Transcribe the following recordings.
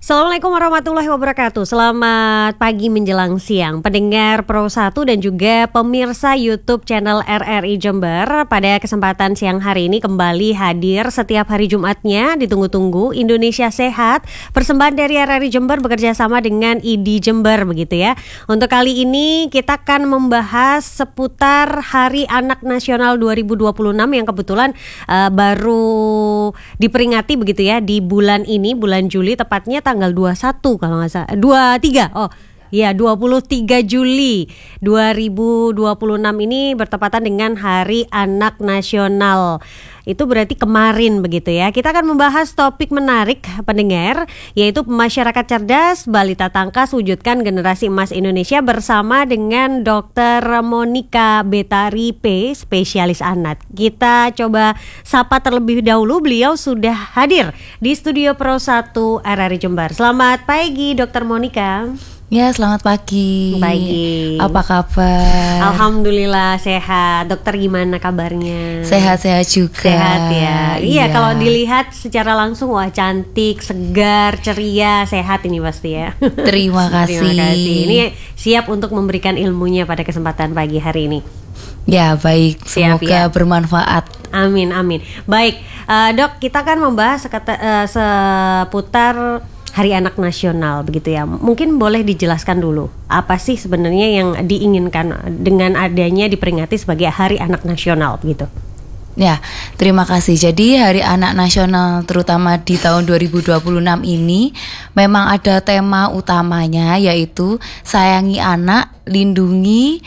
Assalamualaikum warahmatullahi wabarakatuh. Selamat pagi menjelang siang pendengar Pro 1 dan juga pemirsa YouTube channel RRI Jember. Pada kesempatan siang hari ini kembali hadir setiap hari Jumatnya, ditunggu-tunggu Indonesia Sehat. Persembahan dari RRI Jember bekerja sama dengan ID Jember begitu ya. Untuk kali ini kita akan membahas seputar Hari Anak Nasional 2026 yang kebetulan baru diperingati begitu ya di bulan ini, bulan Juli, tepatnya tanggal 21 kalau nggak salah, 23. Oh ya, 23 Juli 2026 ini bertepatan dengan Hari Anak Nasional. Itu berarti kemarin begitu ya. Kita akan membahas topik menarik pendengar, yaitu masyarakat cerdas, balita tangkas wujudkan generasi emas Indonesia bersama dengan Dr. Monica Betari P, spesialis anak. Kita coba sapa terlebih dahulu, beliau sudah hadir di studio Pro 1 RRI Jember. Selamat pagi Dr. Monica. Ya, selamat pagi. Pagi. Apa kabar? Alhamdulillah sehat. Dokter gimana kabarnya? Sehat-sehat juga. Sehat ya. Iya, kalau dilihat secara langsung wah cantik, segar, ceria, sehat ini pasti ya. Terima kasih. Terima kasih. Ini siap untuk memberikan ilmunya pada kesempatan pagi hari ini. Ya, baik. Siap, Semoga ya. bermanfaat. Amin, amin. Baik, Dok, kita kan membahas seputar Hari Anak Nasional begitu ya. Mungkin boleh dijelaskan dulu apa sih sebenarnya yang diinginkan dengan adanya diperingati sebagai Hari Anak Nasional begitu. Ya, terima kasih. Jadi Hari Anak Nasional terutama di tahun 2026 ini memang ada tema utamanya, yaitu sayangi anak, lindungi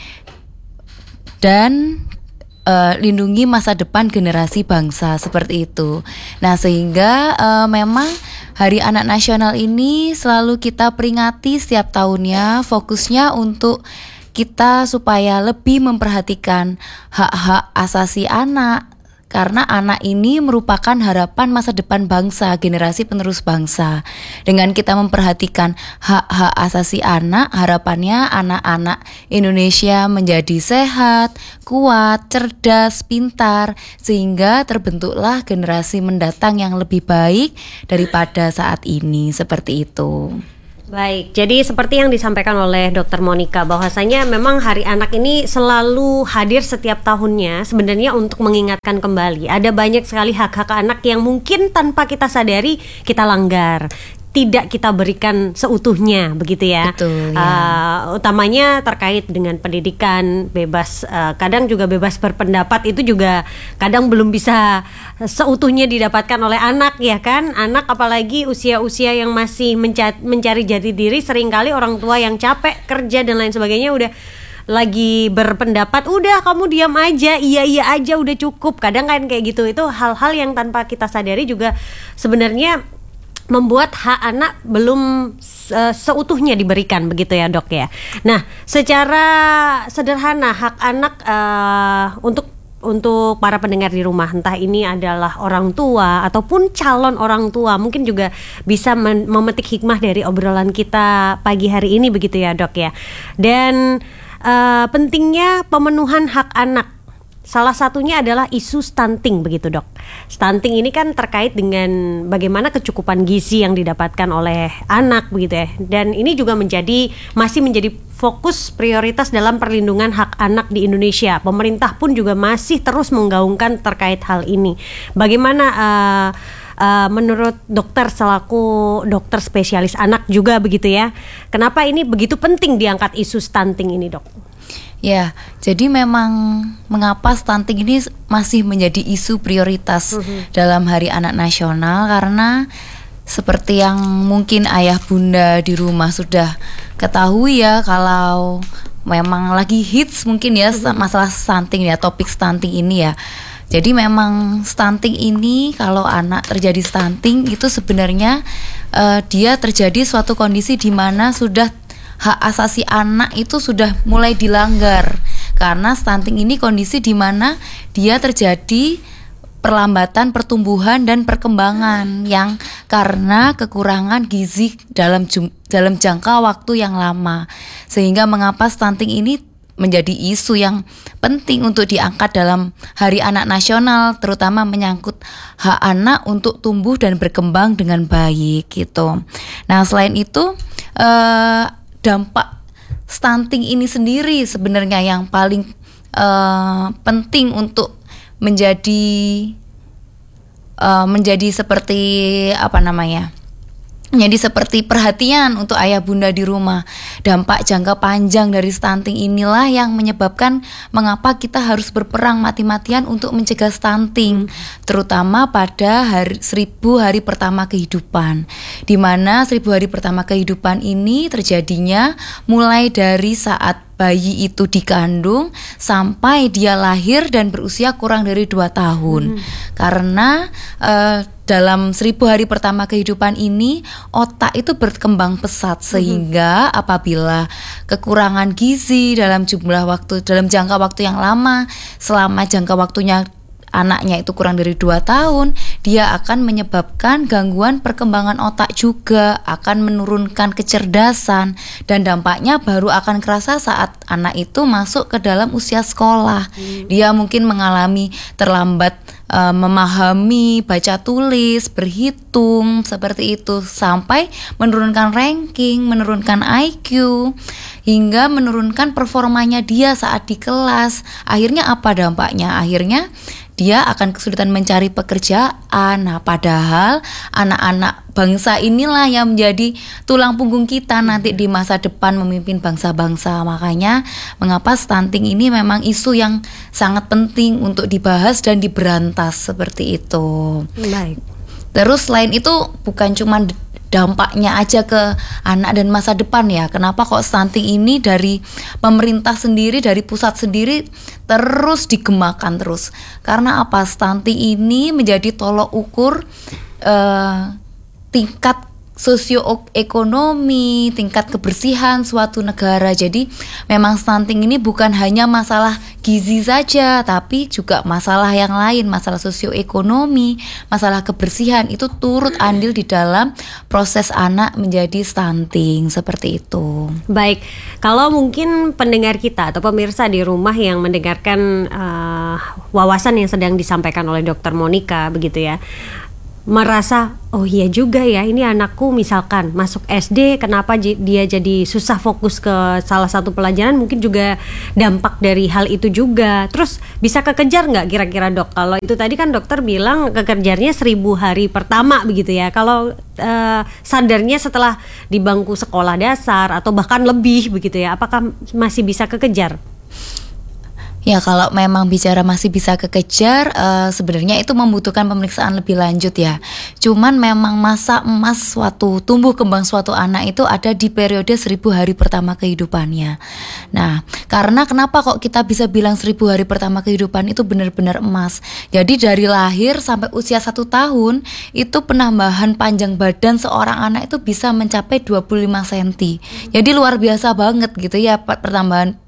dan lindungi masa depan generasi bangsa, seperti itu. Nah, sehingga memang Hari Anak Nasional ini selalu kita peringati setiap tahunnya, fokusnya untuk kita supaya lebih memperhatikan hak-hak asasi anak. Karena anak ini merupakan harapan masa depan bangsa, generasi penerus bangsa. Dengan kita memperhatikan hak-hak asasi anak, harapannya anak-anak Indonesia menjadi sehat, kuat, cerdas, pintar, sehingga terbentuklah generasi mendatang yang lebih baik daripada saat ini, seperti itu. Baik, jadi seperti yang disampaikan oleh Dr. Monica, bahwasanya memang Hari Anak ini selalu hadir setiap tahunnya sebenarnya untuk mengingatkan kembali ada banyak sekali hak-hak anak yang mungkin tanpa kita sadari kita langgar, tidak kita berikan seutuhnya begitu ya. Betul, ya. Utamanya terkait dengan pendidikan, bebas, kadang juga bebas berpendapat itu juga kadang belum bisa seutuhnya didapatkan oleh anak ya kan. Anak apalagi usia-usia yang masih mencari jati diri, seringkali orang tua yang capek kerja dan lain sebagainya udah lagi berpendapat, udah kamu diam aja, iya aja udah cukup. Kadang kan kayak gitu, itu hal-hal yang tanpa kita sadari juga sebenarnya membuat hak anak belum seutuhnya diberikan begitu ya Dok ya. Nah, secara sederhana hak anak untuk para pendengar di rumah, entah ini adalah orang tua ataupun calon orang tua, mungkin juga bisa memetik hikmah dari obrolan kita pagi hari ini begitu ya Dok ya. Dan pentingnya pemenuhan hak anak. Salah satunya adalah isu stunting begitu Dok. Stunting ini kan terkait dengan bagaimana kecukupan gizi yang didapatkan oleh anak begitu ya. Dan ini juga masih menjadi fokus prioritas dalam perlindungan hak anak di Indonesia. Pemerintah pun juga masih terus menggaungkan terkait hal ini. Bagaimana menurut dokter selaku dokter spesialis anak juga begitu ya, kenapa ini begitu penting diangkat isu stunting ini Dok? Ya, jadi memang mengapa stunting ini masih menjadi isu prioritas dalam Hari Anak Nasional, karena seperti yang mungkin ayah bunda di rumah sudah ketahui ya, kalau memang lagi hits mungkin ya masalah stunting ya, topik stunting ini ya. Jadi memang stunting ini, kalau anak terjadi stunting itu sebenarnya dia terjadi suatu kondisi di mana sudah hak asasi anak itu sudah mulai dilanggar. Karena stunting ini kondisi di mana dia terjadi perlambatan pertumbuhan dan perkembangan yang karena kekurangan gizi dalam jangka waktu yang lama. Sehingga mengapa stunting ini menjadi isu yang penting untuk diangkat dalam Hari Anak Nasional, terutama menyangkut hak anak untuk tumbuh dan berkembang dengan baik gitu. Nah, selain itu dampak stunting ini sendiri sebenarnya yang paling penting untuk menjadi seperti menjadi seperti perhatian untuk ayah bunda di rumah. Dampak jangka panjang dari stunting inilah yang menyebabkan mengapa kita harus berperang mati-matian untuk mencegah stunting, terutama pada 1000 hari pertama kehidupan, di mana 1000 hari pertama kehidupan ini terjadinya mulai dari saat bayi itu dikandung sampai dia lahir dan berusia kurang dari 2 tahun. Karena dalam 1000 hari pertama kehidupan ini otak itu berkembang pesat, sehingga apabila kekurangan gizi dalam jangka waktu yang lama, selama jangka waktunya anaknya itu kurang dari 2 tahun, dia akan menyebabkan gangguan perkembangan otak juga, akan menurunkan kecerdasan, dan dampaknya baru akan kerasa saat anak itu masuk ke dalam usia sekolah. Dia mungkin mengalami terlambat memahami baca tulis, berhitung, seperti itu, sampai menurunkan ranking, menurunkan IQ, hingga menurunkan performanya dia saat di kelas. Akhirnya apa dampaknya? Akhirnya dia akan kesulitan mencari pekerjaan. Nah, padahal anak-anak bangsa inilah yang menjadi tulang punggung kita nanti di masa depan memimpin bangsa-bangsa. Makanya mengapa stunting ini memang isu yang sangat penting untuk dibahas dan diberantas, seperti itu. Baik. Terus selain itu bukan cuma dampaknya aja ke anak dan masa depan ya. Kenapa kok stunting ini dari pemerintah sendiri, dari pusat sendiri terus digemakan terus? Karena apa? Stunting ini menjadi tolok ukur tingkat sosioekonomi, tingkat kebersihan suatu negara. Jadi memang stunting ini bukan hanya masalah gizi saja, tapi juga masalah yang lain, masalah sosioekonomi, masalah kebersihan itu turut andil di dalam proses anak menjadi stunting, seperti itu. Baik, kalau mungkin pendengar kita atau pemirsa di rumah yang mendengarkan wawasan yang sedang disampaikan oleh Dr. Monica begitu ya, merasa oh iya juga ya, ini anakku misalkan masuk SD, kenapa dia jadi susah fokus ke salah satu pelajaran, mungkin juga dampak dari hal itu juga. Terus bisa kekejar nggak kira-kira dok? Kalau itu tadi kan dokter bilang kekejarnya 1000 hari pertama begitu ya. Kalau sadarnya setelah di bangku sekolah dasar atau bahkan lebih begitu ya, apakah masih bisa kekejar? Ya, kalau memang bicara masih bisa kekejar, sebenarnya itu membutuhkan pemeriksaan lebih lanjut ya. Cuman memang masa emas tumbuh kembang suatu anak itu ada di periode 1000 hari pertama kehidupannya. Nah, karena kenapa kok kita bisa bilang 1000 hari pertama kehidupan itu benar-benar emas? Jadi dari lahir sampai usia 1 tahun itu penambahan panjang badan seorang anak itu bisa mencapai 25 cm. Jadi luar biasa banget gitu ya penambahan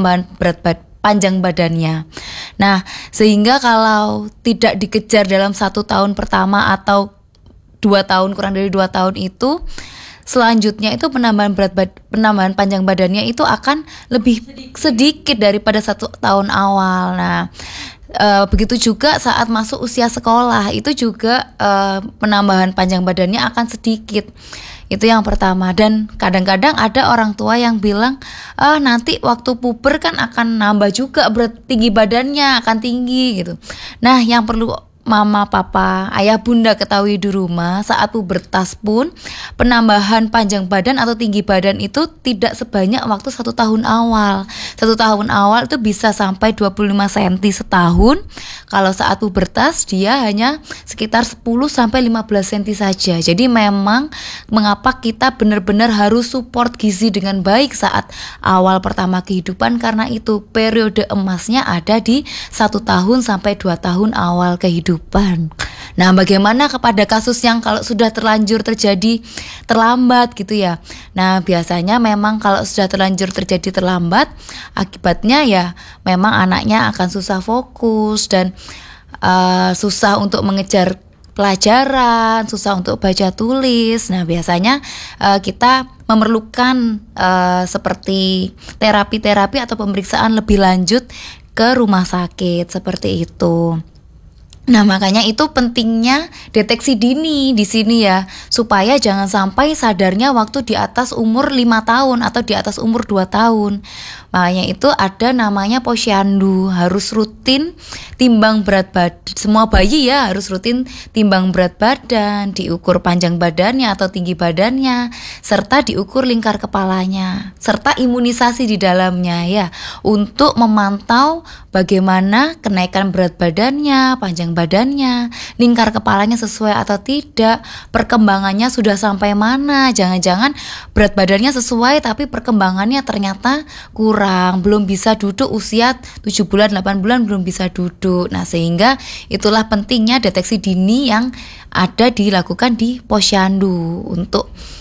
panjang badannya. Nah, sehingga kalau tidak dikejar dalam 1 tahun pertama atau 2 tahun, kurang dari 2 tahun itu, selanjutnya itu penambahan panjang badannya itu akan lebih sedikit daripada 1 tahun awal. Nah, begitu juga saat masuk usia sekolah itu juga penambahan panjang badannya akan sedikit. Itu yang pertama. Dan kadang-kadang ada orang tua yang bilang nanti waktu puber kan akan nambah juga tinggi badannya, akan tinggi gitu. Nah, yang perlu mama, papa, ayah, bunda ketahui di rumah, saat pubertas pun penambahan panjang badan atau tinggi badan itu tidak sebanyak waktu 1 tahun awal. 1 tahun awal itu bisa sampai 25 cm setahun. Kalau saat pubertas dia hanya sekitar 10 sampai 15 cm saja. Jadi memang mengapa kita benar-benar harus support gizi dengan baik saat awal pertama kehidupan, karena itu periode emasnya ada di 1 tahun sampai 2 tahun awal kehidupan. Nah, bagaimana kepada kasus yang kalau sudah terlanjur terjadi terlambat gitu ya? Nah, biasanya memang kalau sudah terlanjur terjadi terlambat, akibatnya ya memang anaknya akan susah fokus dan susah untuk mengejar pelajaran, susah untuk baca tulis. Nah, biasanya kita memerlukan seperti terapi-terapi atau pemeriksaan lebih lanjut ke rumah sakit seperti itu. Nah, makanya itu pentingnya deteksi dini di sini ya, supaya jangan sampai sadarnya waktu di atas umur 5 tahun atau di atas umur 2 tahun. Makanya itu ada namanya posyandu, harus rutin timbang berat badan. Semua bayi ya harus rutin timbang berat badan, diukur panjang badannya atau tinggi badannya, serta diukur lingkar kepalanya, serta imunisasi di dalamnya ya, untuk memantau bagaimana kenaikan berat badannya, panjang badannya, lingkar kepalanya sesuai atau tidak, perkembangannya sudah sampai mana. Jangan-jangan berat badannya sesuai tapi perkembangannya ternyata kurang, belum bisa duduk, usia 7 bulan, 8 bulan belum bisa duduk. Nah, sehingga itulah pentingnya deteksi dini yang ada dilakukan di posyandu untuk